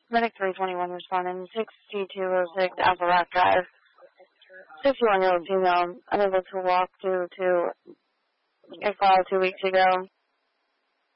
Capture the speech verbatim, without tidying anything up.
Medic three twenty-one responding. sixty-two oh six Alpha Rock Drive. sixty-one-year-old female unable to walk due to a fall two weeks ago.